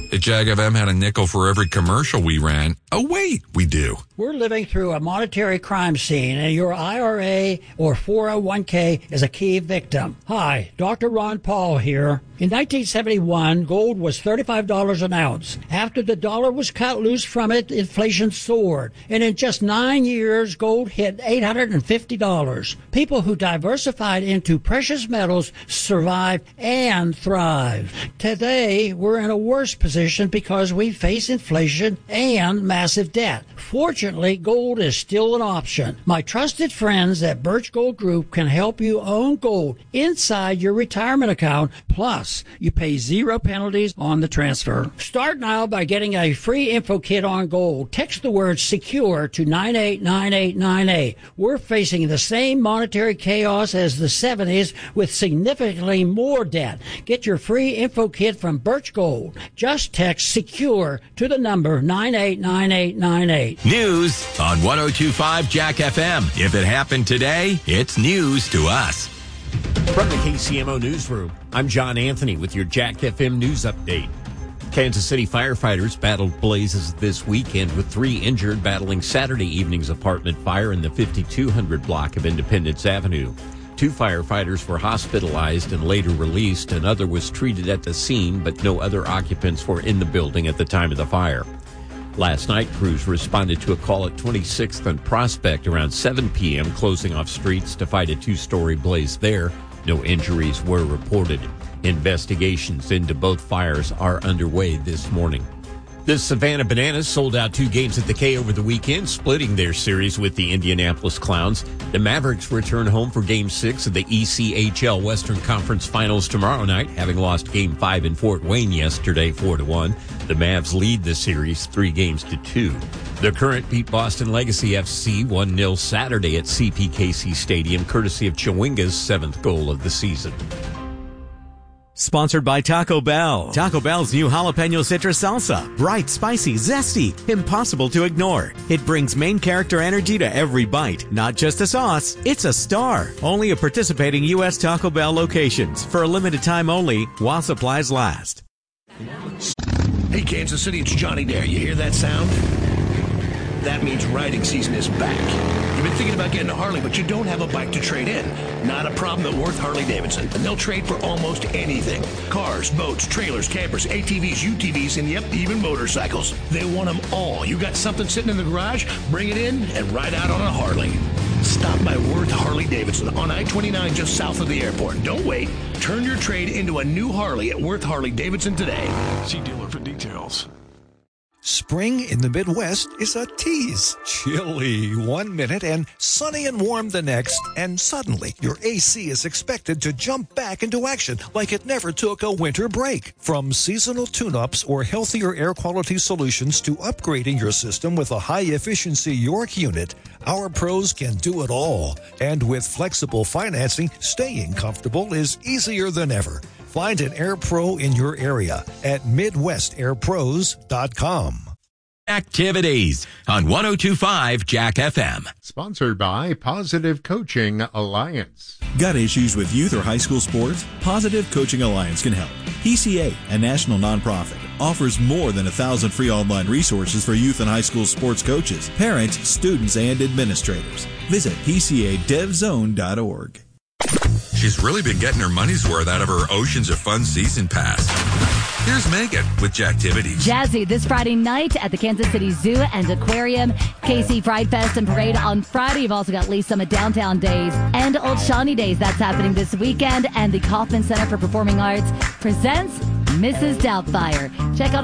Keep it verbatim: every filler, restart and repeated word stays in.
that Jag F M had a nickel for every commercial we ran. Oh, wait, we do. We're living through a monetary crime scene, and your I R A or four oh one k is a key victim. Hi, Doctor Ron Paul here. In nineteen seventy-one, gold was thirty-five dollars an ounce. After the dollar was cut loose from it, inflation soared. And in just nine years, gold hit eight hundred fifty dollars. People who diversified into precious metals survive and thrive. Today, we're in a worse position because we face inflation and massive debt. Fortunately, gold is still an option. My trusted friends at Birch Gold Group can help you own gold inside your retirement account. Plus, you pay zero penalties on the transfer. Start now by getting a free info kit on gold. Text the word SECURE to nine eight nine eight nine eight. We're facing the same monetary chaos as the seventies with significantly more debt. Get your free info kit from Birch Gold. Just text SECURE to the number nine eight nine eight nine eight. News on one oh two point five Jack F M. If it happened today, it's news to us. From the K C M O Newsroom, I'm John Anthony with your Jack F M News Update. Kansas City firefighters battled blazes this weekend with three injured battling Saturday evening's apartment fire in the fifty-two hundred block of Independence Avenue. Two firefighters were hospitalized and later released. Another was treated at the scene, but no other occupants were in the building at the time of the fire. Last night, crews responded to a call at twenty-sixth and Prospect around seven p.m., closing off streets to fight a two-story blaze there. No injuries were reported. Investigations into both fires are underway this morning. The Savannah Bananas sold out two games at the K over the weekend, splitting their series with the Indianapolis Clowns. The Mavericks return home for Game six of the E C H L Western Conference Finals tomorrow night, having lost Game five in Fort Wayne yesterday four to one. The Mavs lead the series three games to two. The Current beat Boston Legacy F C one nil Saturday at C P K C Stadium, courtesy of Chewinga's seventh goal of the season. Sponsored by Taco Bell. Taco Bell's new jalapeno citrus salsa. Bright, spicy, zesty, impossible to ignore. It brings main character energy to every bite. Not just a sauce, it's a star. Only at participating U S Taco Bell locations. For a limited time only, while supplies last. Hey, Kansas City, it's Johnny Dare. You hear that sound? That means riding season is back. You've been thinking about getting a Harley, but you don't have a bike to trade in. Not a problem at Worth Harley-Davidson. And they'll trade for almost anything. Cars, boats, trailers, campers, A T Vs, U T Vs, and yep, even motorcycles. They want them all. You got something sitting in the garage? Bring it in and ride out on a Harley. Stop by Worth Harley-Davidson on I twenty-nine just south of the airport. Don't wait. Turn your trade into a new Harley at Worth Harley-Davidson today. See dealer for details. Spring in the Midwest is a tease. Chilly one minute and sunny and warm the next, and suddenly your A C is expected to jump back into action like it never took a winter break. From seasonal tune-ups or healthier air quality solutions to upgrading your system with a high-efficiency York unit, our pros can do it all. And with flexible financing, staying comfortable is easier than ever. Find an Air Pro in your area at midwest air pros dot com. Activities on one oh two point five Jack F M. Sponsored by Positive Coaching Alliance. Got issues with youth or high school sports? Positive Coaching Alliance can help. P C A, a national nonprofit, offers more than a thousand free online resources for youth and high school sports coaches, parents, students, and administrators. Visit P C A dev zone dot org. She's really been getting her money's worth out of her Oceans of Fun season pass. Here's Megan with Jacktivities. Jazzy this Friday night at the Kansas City Zoo and Aquarium. K C Pride Fest and Parade on Friday. You've also got Lee Summit Downtown Days and Old Shawnee Days. That's happening this weekend. And the Kauffman Center for Performing Arts presents Missus Doubtfire. Check out